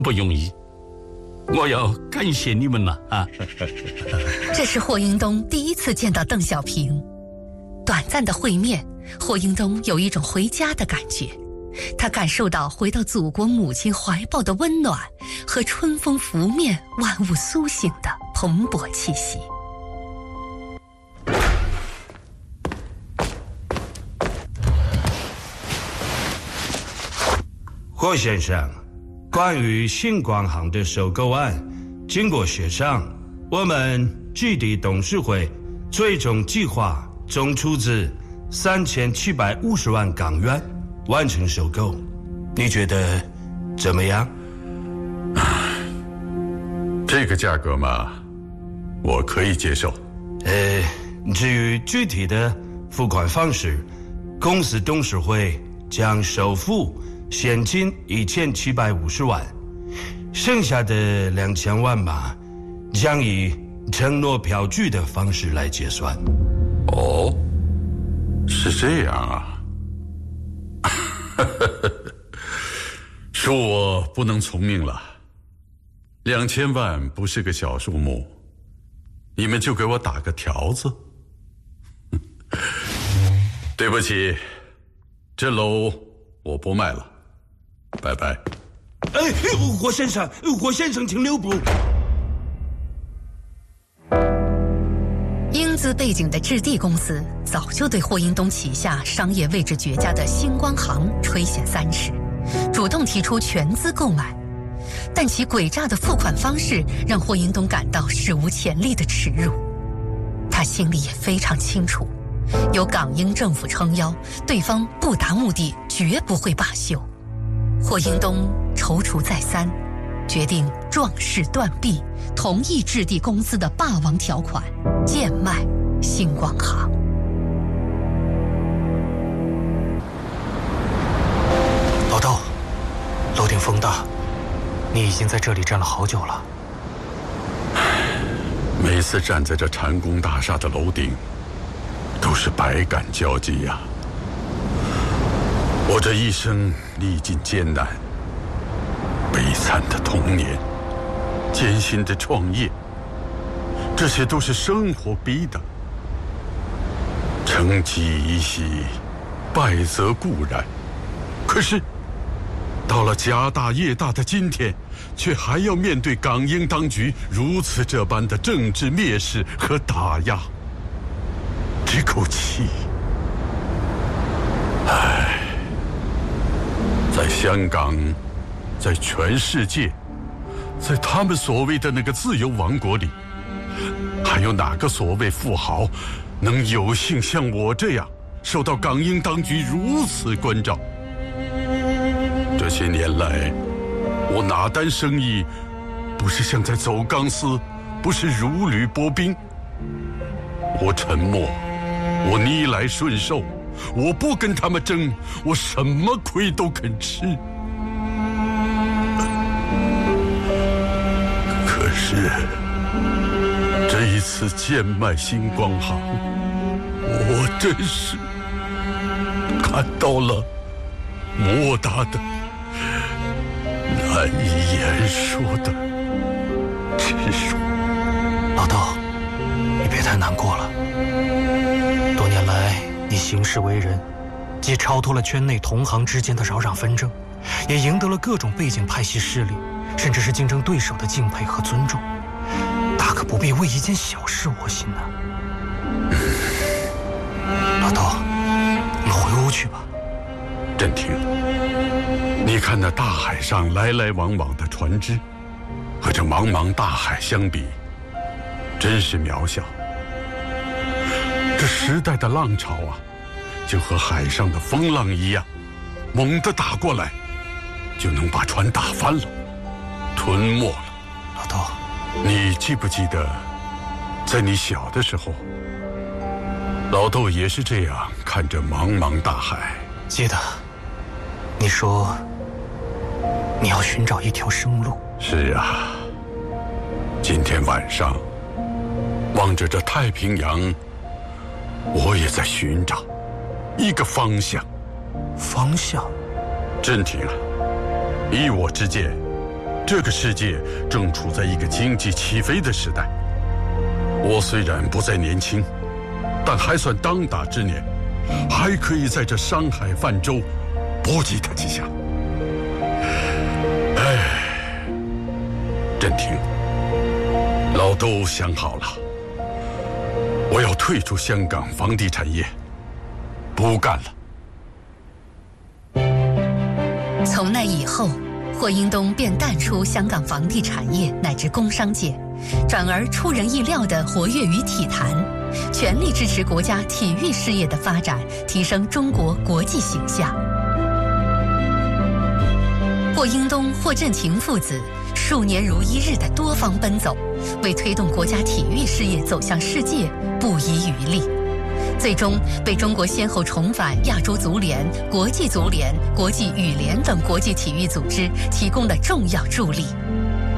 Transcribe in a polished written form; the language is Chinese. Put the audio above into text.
不容易，我要感谢你们了啊！ 这是霍英东第一次见到邓小平，短暂的会面，霍英东有一种回家的感觉。他感受到回到祖国母亲怀抱的温暖和春风拂面、万物苏醒的蓬勃气息。 霍先生，关于新光行的收购案，经过协商，我们基地董事会最终计划总出资3750万港元完成收购，你觉得怎么样？ 这个价格嘛，我可以接受。 至于具体的付款方式，公司董事会将首付现金1750万，剩下的2000万嘛，将以承诺票据的方式来结算。 哦，是这样啊。恕我不能从命了，2000万不是个小数目，你们就给我打个条子。对不起，这楼我不卖了，拜拜。 霍先生，请留步。 英资背景的置地公司早就对霍英东旗下商业位置绝佳的星光行垂涎三尺，主动提出全资购买，但其诡诈的付款方式让霍英东感到史无前例的耻辱。他心里也非常清楚，有港英政府撑腰，对方不达目的绝不会罢休。霍英东踌躇再三，决定壮士断臂，同意置地公司的霸王条款，贱卖星光行。 老豆，楼顶风大，你已经在这里站了好久了。 每次站在这蟾宫大厦的楼顶，都是百感交集呀。我这一生历尽艰难，悲惨的童年，艰辛的创业，这些都是生活逼的。成绩已喜，败则固然。可是，到了家大业大的今天，却还要面对港英当局如此这般的政治蔑视和打压。这口气，唉，在香港，在全世界，在他们所谓的那个自由王国里，还有哪个所谓富豪能有幸像我这样受到港英当局如此关照？这些年来，我哪单生意不是像在走钢丝，不是如履薄冰？我沉默，我逆来顺受，我不跟他们争，我什么亏都肯吃。可是这一次贱卖星光行，我真是看到了莫大的难以言说的耻辱。 老豆，你别太难过了。多年来，你行事为人，既超脱了圈内同行之间的扰攘纷争，也赢得了各种背景派系势力，甚至是竞争对手的敬佩和尊重。大可不必为一件小事窝心呢。老豆，你回屋去吧。 振廷，你看那大海上来来往往的船只，和这茫茫大海相比，真是渺小。这时代的浪潮啊，就和海上的风浪一样，猛地打过来，就能把船打翻了，吞没了。 老豆， 你记不记得，在你小的时候，老豆也是这样看着茫茫大海？ 记得。你说你要寻找一条生路。 是啊，今天晚上望着这太平洋，我也在寻找一个方向。 方向？ 振廷啊，依我之见， 这个世界正处在一个经济起飞的时代。我虽然不再年轻，但还算当打之年，还可以在这商海泛舟搏击他几下。振廷，老窦想好了，我要退出香港房地产业，不干了。 从那以后，霍英东便淡出香港房地产业乃至工商界，转而出人意料地活跃于体坛，全力支持国家体育事业的发展，提升中国国际形象。霍英东、霍震霆父子数年如一日的多方奔走，为推动国家体育事业走向世界不遗余力，最终被中国先后重返亚洲足联、国际足联、国际羽联等国际体育组织提供了重要助力。